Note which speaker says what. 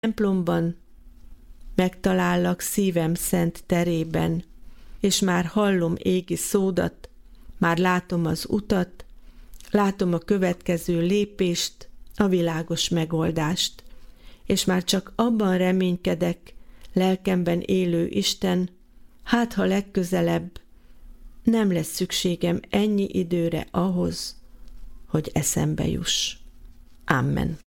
Speaker 1: templomban, megtalállak szívem szent terében, és már hallom égi szódat, már látom az utat, látom a következő lépést, a világos megoldást, és már csak abban reménykedek, lelkemben élő Isten, hát ha legközelebb nem lesz szükségem ennyi időre ahhoz, hogy eszembe juss. Amen.